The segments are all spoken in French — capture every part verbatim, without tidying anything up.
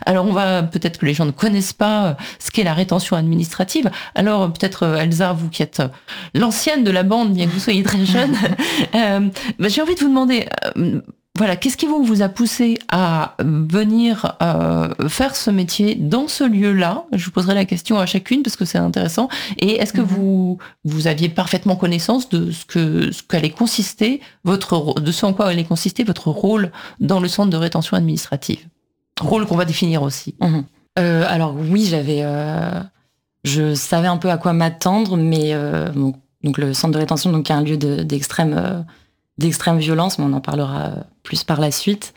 Alors on va, peut-être que les gens ne connaissent pas ce qu'est la rétention administrative. Alors peut-être Elsa, vous qui êtes l'ancienne de la bande, bien que vous soyez très jeune, euh, bah, j'ai envie de vous demander, euh, voilà, qu'est-ce qui vous, vous a poussé à venir euh, faire ce métier dans ce lieu-là? Je vous poserai la question à chacune parce que c'est intéressant. Et est-ce que mm-hmm. vous, vous aviez parfaitement connaissance de ce que ce qu'allait consister votre, de ce en quoi allait consister votre rôle dans le centre de rétention administrative? Rôle qu'on va définir aussi. Mmh. Euh, alors oui, j'avais, euh, je savais un peu à quoi m'attendre, mais euh, donc, donc le centre de rétention, donc est un lieu de, d'extrême, euh, d'extrême violence, mais on en parlera plus par la suite.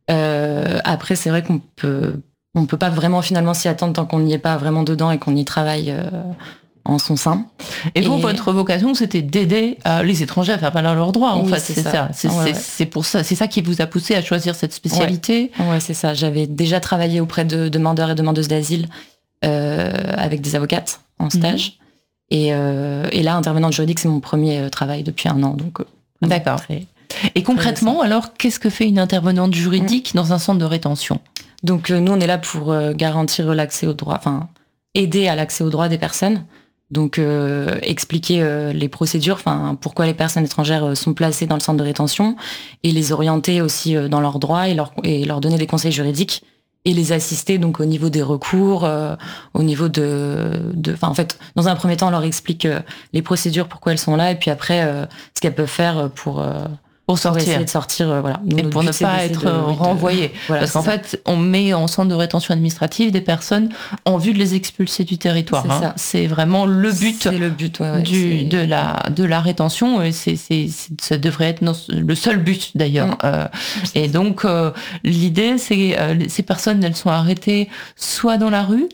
Euh, après, c'est vrai qu'on peut, on peut pas vraiment finalement s'y attendre tant qu'on n'y est pas vraiment dedans et qu'on y travaille euh, en son sein. Et vous, et... votre vocation, c'était d'aider euh, les étrangers à faire valoir leurs droits, en oui, fait, c'est, c'est ça. ça. C'est, ouais, c'est, ouais. c'est pour ça, c'est ça qui vous a poussé à choisir cette spécialité. Ouais, ouais c'est ça. J'avais déjà travaillé auprès de demandeurs et demandeuses d'asile euh, avec des avocates en stage. Mmh. Et, euh, et là, intervenante juridique, c'est mon premier travail depuis un an. Donc, euh, d'accord. Très, et concrètement, alors, qu'est-ce que fait une intervenante juridique mmh. dans un centre de rétention? Donc, euh, nous, on est là pour euh, garantir l'accès aux droits, enfin, aider à l'accès aux droits des personnes. Donc, euh, expliquer euh, les procédures, enfin, pourquoi les personnes étrangères euh, sont placées dans le centre de rétention et les orienter aussi euh, dans leurs droits et leur, et leur donner des conseils juridiques et les assister donc au niveau des recours, euh, au niveau de, de, enfin, en fait, dans un premier temps, on leur explique euh, les procédures, pourquoi elles sont là, et puis après, euh, ce qu'elles peuvent faire pour euh, pour sortir, pour essayer de sortir, euh, voilà. Nous, et pour ne pas être de, renvoyés. De... Voilà, parce qu'en ça. fait, on met en centre de rétention administrative des personnes en vue de les expulser du territoire. C'est, hein. c'est vraiment le but, c'est le but ouais, ouais, du, de la de la rétention. Et c'est, c'est, c'est ça devrait être nos, le seul but d'ailleurs. Mmh. Euh, et donc euh, l'idée, c'est euh, ces personnes, elles sont arrêtées soit dans la rue.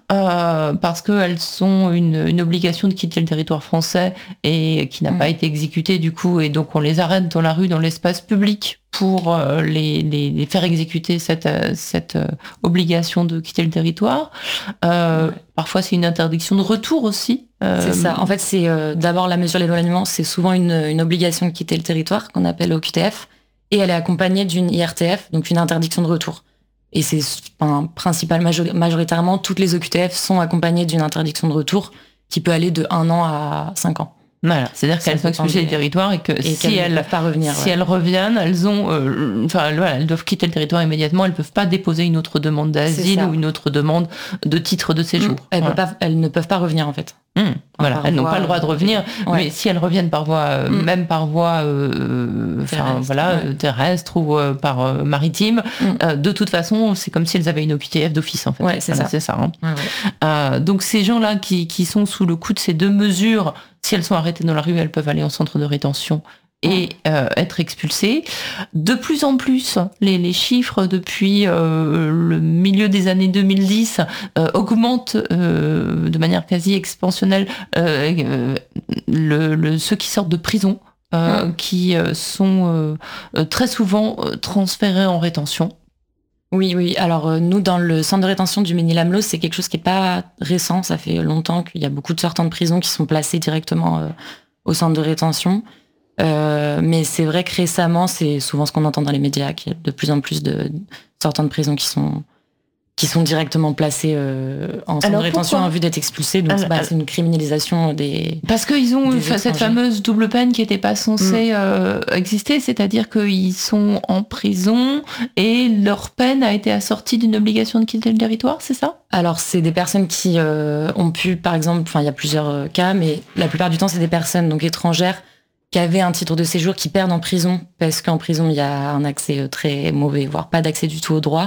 Euh, parce qu'elles ont une, une obligation de quitter le territoire français et qui n'a mmh. pas été exécutée du coup, et donc on les arrête dans la rue, dans l'espace public pour euh, les, les, les faire exécuter cette, cette euh, obligation de quitter le territoire. Euh, ouais. Parfois c'est une interdiction de retour aussi. Euh, c'est ça, en fait c'est euh, d'abord la mesure d'éloignement, c'est souvent une, une obligation de quitter le territoire qu'on appelle O Q T F, et elle est accompagnée d'une I R T F, donc une interdiction de retour. Et c'est enfin, principalement, majoritairement, toutes les O Q T F sont accompagnées d'une interdiction de retour qui peut aller de un an à cinq ans. Voilà, c'est-à-dire qu'elles sont expulsées du territoire et que et si elles ne peuvent pas revenir, si ouais. elles reviennent, elles ont, euh, enfin voilà, elles doivent quitter le territoire immédiatement. Elles peuvent pas déposer une autre demande d'asile ou une autre demande de titre de séjour. Mmh. Elles, voilà. peuvent pas, elles ne peuvent pas revenir en fait. Mmh. Voilà, elles n'ont pas le droit de revenir, ouais. mais si elles reviennent par voie, euh, mmh. même par voie, euh, enfin voilà, ouais. terrestre ou euh, par euh, maritime, mmh. euh, de toute façon, c'est comme si elles avaient une O Q T F d'office en fait. Ouais, c'est voilà, ça. C'est ça. Hein. Ouais, ouais. Euh, donc ces gens-là qui, qui sont sous le coup de ces deux mesures, si elles sont arrêtées dans la rue, elles peuvent aller en centre de rétention et euh, être expulsées. De plus en plus, les, les chiffres depuis euh, le milieu des années deux mille dix euh, augmentent euh, de manière quasi expansionnelle euh, euh, le, le, ceux qui sortent de prison, euh, mmh. qui euh, sont euh, très souvent transférés en rétention. Oui, oui. Alors euh, nous, dans le centre de rétention du Mesnil-Amelot, c'est quelque chose qui n'est pas récent. Ça fait longtemps qu'il y a beaucoup de sortants de prison qui sont placés directement euh, au centre de rétention. Euh, mais c'est vrai que récemment, c'est souvent ce qu'on entend dans les médias, qu'il y a de plus en plus de sortants de prison qui sont qui sont directement placés euh, en centre de rétention en vue d'être expulsés. Donc alors, bah, c'est une criminalisation des parce qu'ils ont cette fameuse double peine qui n'était pas censée mmh. euh, exister, c'est-à-dire qu'ils sont en prison et leur peine a été assortie d'une obligation de quitter le territoire, c'est ça? Alors c'est des personnes qui euh, ont pu, par exemple, enfin il y a plusieurs euh, cas, mais la plupart du temps c'est des personnes donc étrangères qui avaient un titre de séjour qui perdent en prison parce qu'en prison il y a un accès très mauvais, voire pas d'accès du tout au droit.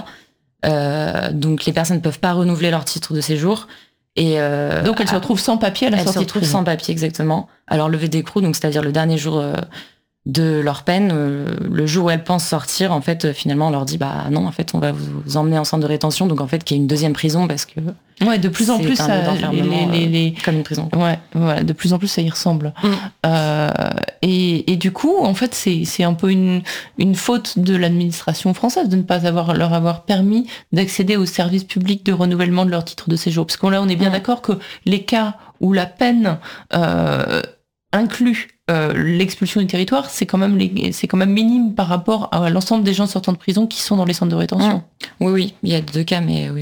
Euh, donc les personnes ne peuvent pas renouveler leur titre de séjour et euh, donc elles se retrouvent sans papier à la elles sortie se retrouvent de prison. Sans papier exactement. Alors lever d'écrou, donc c'est-à-dire le dernier jour euh, de leur peine, euh, le jour où elles pensent sortir, en fait, euh, finalement, on leur dit bah non, en fait, on va vous emmener en centre de rétention, donc en fait, qu'il y a une deuxième prison parce que ouais, de plus en plus, ça, les, les, les, comme une prison. Ouais, ouais, de plus en plus, ça y ressemble. Mm. Euh, et, et du coup, en fait, c'est, c'est un peu une, une faute de l'administration française de ne pas avoir, leur avoir permis d'accéder aux services publics de renouvellement de leur titre de séjour. Parce que là, on est bien mm. d'accord que les cas où la peine euh, inclut Euh, l'expulsion du territoire, c'est quand même les, c'est quand même minime par rapport à l'ensemble des gens sortant de prison qui sont dans les centres de rétention. Mmh. Oui, oui, il y a deux cas, mais oui.